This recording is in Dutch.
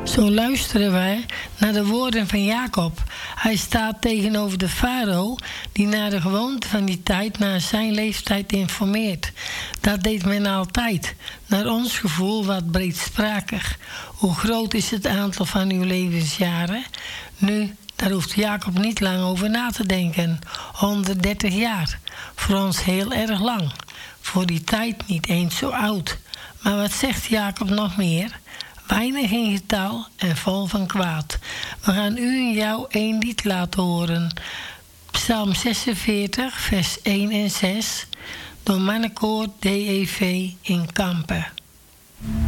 Zo luisteren wij naar de woorden van Jacob. Hij staat tegenover de farao, die naar de gewoonte van die tijd, naar zijn leeftijd informeert. Dat deed men altijd, naar ons gevoel wat breedsprakig. Hoe groot is het aantal van uw levensjaren? Nu, daar hoeft Jacob niet lang over na te denken. 130 jaar. Voor ons heel erg lang. Voor die tijd niet eens zo oud. Maar wat zegt Jacob nog meer? Weinig in getal en vol van kwaad. We gaan u en jou één lied laten horen. Psalm 46, vers 1 en 6. Door Mannenkoor DEV in Kampen.